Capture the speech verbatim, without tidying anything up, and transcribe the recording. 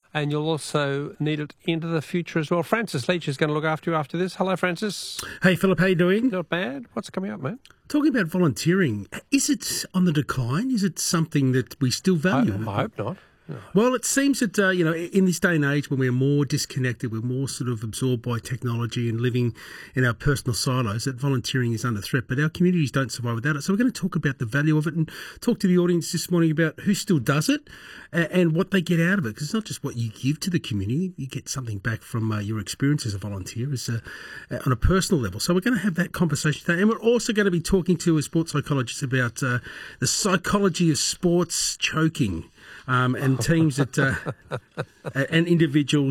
and you'll also need it into the future as well. Francis Leach is going to look after you after this. Hello, Francis. Hey, Philip, how you doing? Not bad. What's coming up, mate? Talking about volunteering, is it on the decline? Is it something that we still value? I, I hope not. No. Well, it seems that, uh, you know, in this day and age when we're more disconnected, we're more sort of absorbed by technology and living in our personal silos, that volunteering is under threat. But our communities don't survive without it. So we're going to talk about the value of it and talk to the audience this morning about who still does it and what they get out of it. Because it's not just what you give to the community. You get something back from uh, your experience as a volunteer as a, uh, on a personal level. So we're going to have that conversation today. And we're also going to be talking to a sports psychologist about uh, the psychology of sports choking. Um, and teams that uh, and individuals